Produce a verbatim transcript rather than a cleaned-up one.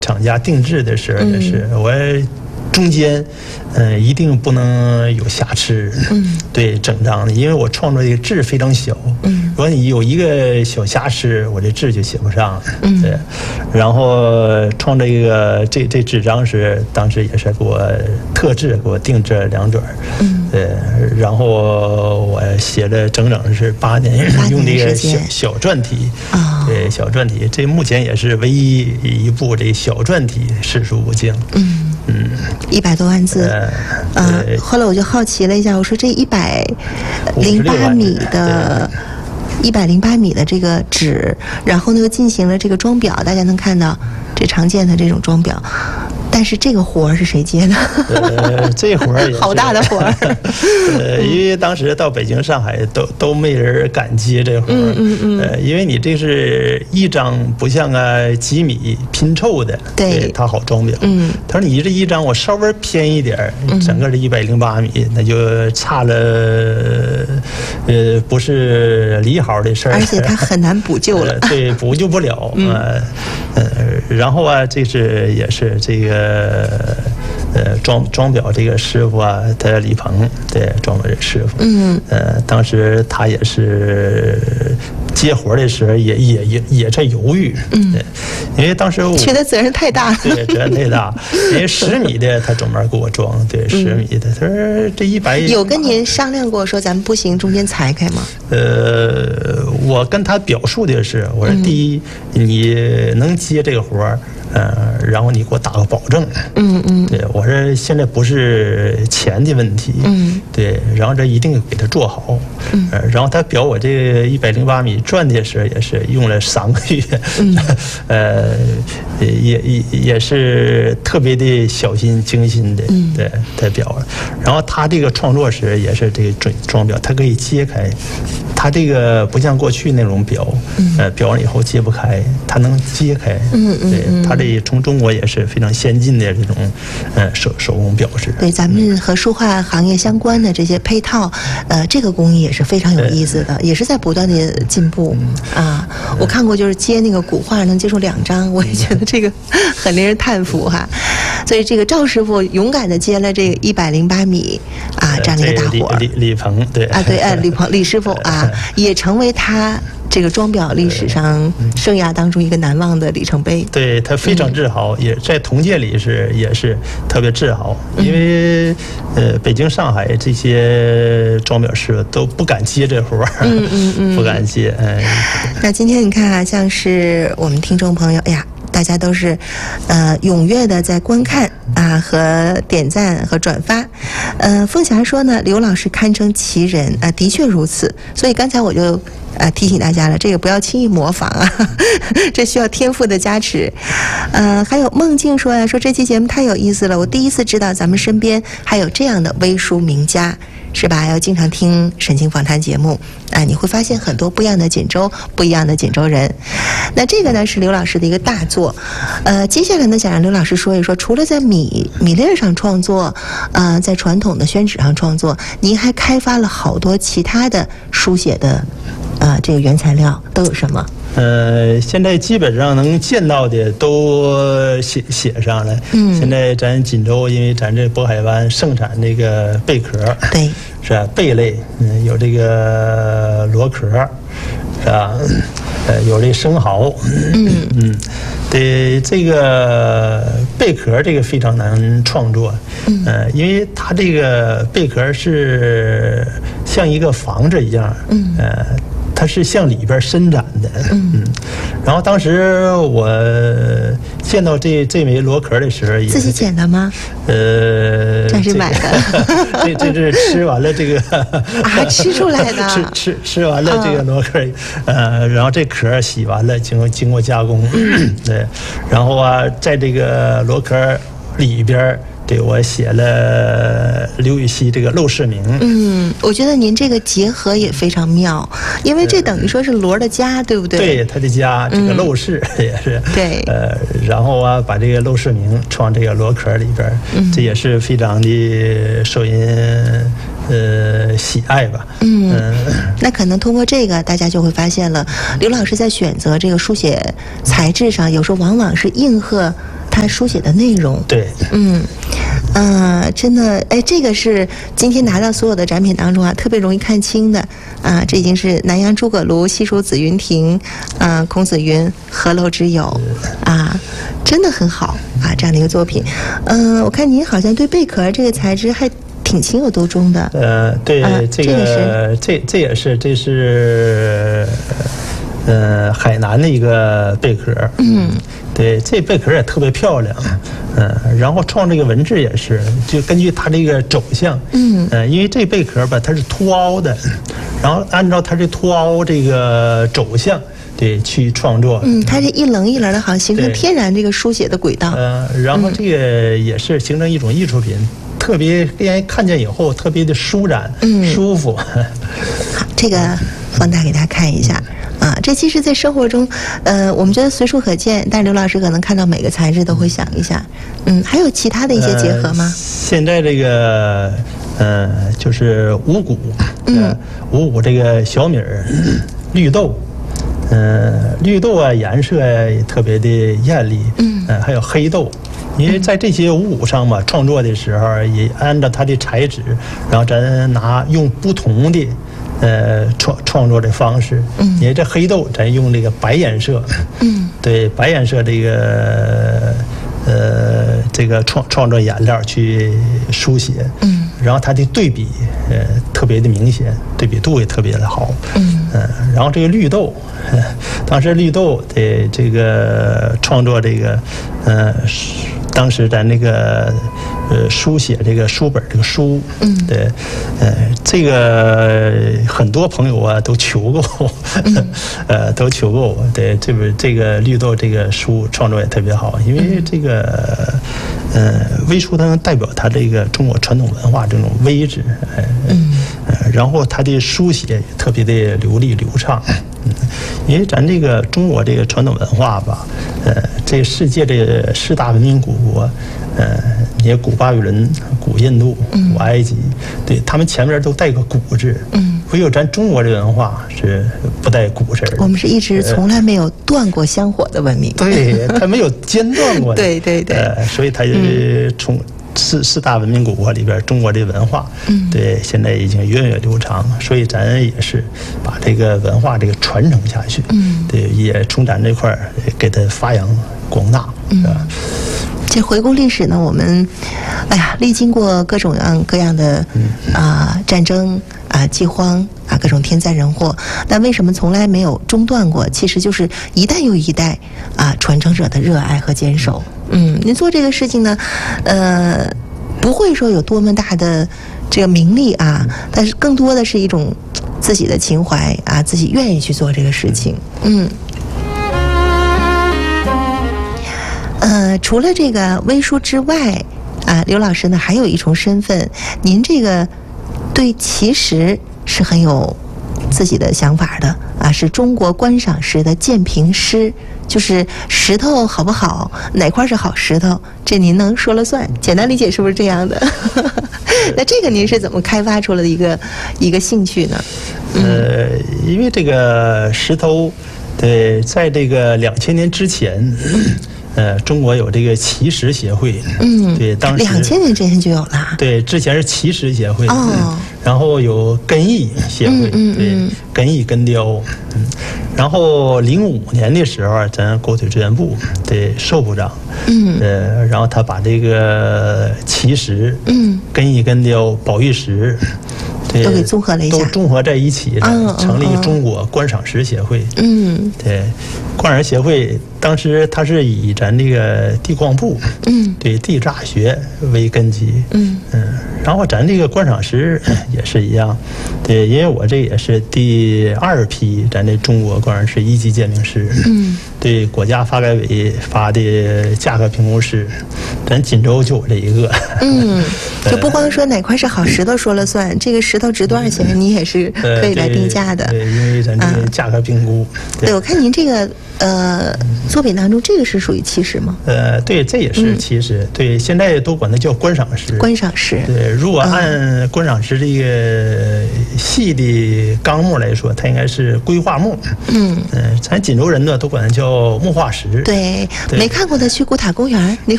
厂家定制的时候也是、嗯、我中间呃一定不能有瑕疵，嗯，对，整张的，因为我创作这个字非常小，嗯，如果你有一个小瑕疵，我这字就写不上，嗯，对，然后创这个这这纸张时，当时也是给我特制给我定制两卷，嗯，对，然后我写了整整是八年，用这个小小篆体，啊、哦，对，小篆体，这目前也是唯一一部这小篆体世书五经，嗯。嗯， 一百多万字，呃，后来我就好奇了一下，我说这一百零八米的，一百零八米的这个纸，然后呢又进行了这个装裱，大家能看到这常见的这种装裱。但是这个活儿是谁接的？ 呃，这活儿也好大的活儿。 呃，因为当时到北京、上海都都没人敢接这活儿。嗯嗯嗯。呃，因为你这是一张，不像啊几米拼凑的， 对， 它好装裱。嗯。他说你这一张我稍微偏一点，整个是一百零八米，那就差了，呃，不是理好的事儿。 而且它很难补救了。 呃、对，补救不了。嗯。呃，呃然后啊，这是也是这个。呃呃，装装裱这个师傅啊，他李鹏，对，装裱这师傅，嗯，呃，当时他也是接活的时候也也也也在犹豫，嗯，对，因为当时我觉得责任太大了， 对，责任太大，因为十米的他专门给我装，对，十米的，他说这一百有跟您商量过说咱们不行，中间裁开吗？ 呃，我跟他表述的是，我说第一，嗯、你能接这个活儿。呃，然后你给我打个保证，嗯嗯，对我说现在不是钱的问题，嗯，对，然后这一定给他做好，嗯，呃、然后他表我这个一百零八米转的时候也是用了三个月，嗯，呃，也也也是特别的小心精心的，嗯，对，他表了，然后他这个创作时也是这个装装裱，他可以揭开，他这个不像过去那种表，嗯、呃，表完以后揭不开，他能揭开，嗯嗯，对他。从中国也是非常先进的这种，呃手手工表示。 对，咱们和书画行业相关的这些配套，呃，这个工艺也是非常有意思的，也是在不断的进步、嗯、啊。我看过，就是接那个古画能接出两张，我也觉得这个很令人叹服哈。所以这个赵师傅勇敢的接了这个一百零八米啊这样的一个大活。 李李鹏对啊对，呃李鹏李师傅啊，也成为他。这个装裱历史上生涯当中一个难忘的里程碑， 对他非常自豪，嗯、也在同届里是也是特别自豪，嗯、因为呃北京、上海这些装裱师都不敢接这活儿，嗯嗯嗯，不敢接。嗯， 那今天你看啊，像是我们听众朋友，哎呀。大家都是，呃，踊跃的在观看啊和点赞和转发。呃，凤霞说呢，刘老师堪称奇人啊、呃，的确如此。所以刚才我就呃提醒大家了，这个不要轻易模仿啊，呵呵这需要天赋的加持。呃，还有梦境说呀，说这期节目太有意思了，我第一次知道咱们身边还有这样的微书名家。是吧？要经常听沈清访谈节目啊，你会发现很多不一样的锦州，不一样的锦州人。那这个呢是刘老师的一个大作，呃，接下来呢想让刘老师说一说，除了在米米粒上创作，呃，在传统的宣纸上创作，您还开发了好多其他的书写的，呃，这个原材料都有什么？ 呃，现在基本上能见到的都写写上了。嗯，现在咱锦州，因为咱这渤海湾盛产那个贝壳， 对， 是吧？贝类，嗯，有这个螺壳，是吧？呃，有这生蚝，嗯嗯，对，这个贝壳这个非常难创作，嗯，呃，因为它这个贝壳是像一个房子一样，嗯，呃。它是向里边伸展的，嗯，然后当时我见到这这枚螺壳的时候，也自己捡的吗？ 呃， 这是买的， 这这这是吃完了这个啊，吃出来的， 吃吃吃完了这个螺壳，呃，然后这壳洗完了，经过经过加工，对，然后啊，在这个螺壳里边。对，我写了刘禹锡这个《陋室铭》。 嗯，我觉得您这个结合也非常妙，因为这等于说是螺的家，对不对？ 对，他的家，这个陋室也是。 对。 呃，然后啊，把这个《陋室铭》装这个螺壳里边，嗯、这也是非常的受人呃喜爱吧。嗯。呃、 那可能通过这个，大家就会发现了，刘老师在选择这个书写材质上，有时候往往是应和。 他书写的内容。 对， 嗯。啊、呃，真的，哎，这个是今天拿到所有的展品当中啊，特别容易看清的啊。这已经是南阳诸葛庐，西蜀子云亭，啊，孔子云何陋之有啊，真的很好啊，这样的一个作品。嗯、呃，我看您好像对贝壳这个材质还挺情有独钟的。 呃，对， 啊、 这个、这这这也是这是呃海南的一个贝壳。嗯。对，这贝壳也特别漂亮，嗯，然后创这个文字也是，就根据它这个走向，嗯，呃，因为这贝壳吧，它是凸凹的，然后按照它这凸凹这个走向，对，去创作， 嗯，它是一棱一棱的，好像形成天然这个书写的轨道， 呃，然后这个也是形成一种艺术品，特别让人看见以后特别的舒展，嗯，舒服。 好，这个放大给大家看一下。啊，这其实，在生活中，呃，我们觉得随处可见，但刘老师可能看到每个材质都会想一下，嗯，还有其他的一些结合吗？ 呃、现在这个，呃，就是五谷，嗯，五谷这个小米儿、绿豆，呃，绿豆啊，颜色也特别的艳丽，嗯，呃，还有黑豆。因为在这些五谷上嘛，创作的时候也按照它的材质，然后咱拿用不同的。呃，创创作的方式，嗯，因为这黑豆咱用这个白颜色，嗯，对白颜色这个呃这个创创作颜料去书写，嗯，然后它的对比呃特别的明显，对比度也特别的好，嗯，呃，然后这个绿豆，呃、当时绿豆的这个创作这个呃。当时咱那个呃书写这个书本这个书，嗯，对，呃，这个很多朋友啊都求过我，嗯、呃，都求过我。对，这本这个绿豆这个书创作也特别好，因为这个呃微书它能代表它这个中国传统文化这种微质，呃、嗯，呃，然后它的书写也特别的流利流畅。嗯，因为咱这个中国这个传统文化吧，呃，这世界这四大文明古国，呃，也古巴比伦、古印度、古埃及，对他们前面都带个古字，嗯，唯有咱中国这文化是不带古字的。 我们是一直从来没有断过香火的文明， 对，它没有间断过的， 对对对， 呃，所以它就是从。四四大文明古国里边，中国这文化，嗯，对，现在已经源远流长，所以咱也是把这个文化这个传承下去，嗯，对，也从咱这块儿给它发扬光大，嗯，啊。 这回顾历史呢，我们，哎呀，历经过各种样各样的啊、呃、战争啊、饥荒啊，各种天灾人祸，但为什么从来没有中断过？其实就是一代又一代啊传承者的热爱和坚守。嗯，您做这个事情呢，呃，不会说有多么大的这个名利啊，但是更多的是一种自己的情怀啊，自己愿意去做这个事情。嗯。呃，除了这个微书之外，啊，刘老师呢还有一重身份，您这个对奇石是很有自己的想法的啊，是中国观赏石的鉴评师，就是石头好不好，哪块是好石头，这您能说了算。简单理解是不是这样的？那这个您是怎么开发出来的一个一个兴趣呢？ 嗯、呃，因为这个石头，对，在这个两千年之前。呃，中国有这个奇石协会，嗯，对，当时两千年之前就有了， 对，之前是奇石协会，哦，嗯、然后有根艺协会，嗯嗯嗯、对，根艺根雕，嗯，然后零五年的时候，咱国土资源部的寿部长，嗯，呃，然后他把这个奇石，嗯，根艺根雕、宝玉石。 都给综合了一下， 都综合在一起，哦、成立中国观赏石协会。嗯，对，观赏协会当时它是以咱这个地矿部，嗯，对地质大学为根基，嗯嗯，然后咱这个观赏石也是一样，对，因为我这也是第二批咱这中国观赏石一级鉴定师，嗯，对国家发改委发的价格评估师，咱锦州就我这一个， 嗯，就不光说哪块是好石头说了算，这个石头值多少钱，你也是可以来定价的。 对，因为咱这个价格评估。 对，我看您这个呃作品当中，这个是属于七十吗？ 呃，对，这也是其实、嗯、对，现在都管它叫观赏石。 观赏石。 对，如果按观赏石这个细的纲目来说，它应该是规划木。嗯嗯、呃，咱锦州人呢都管它叫木化石。 对，对没看过的去古塔公园，你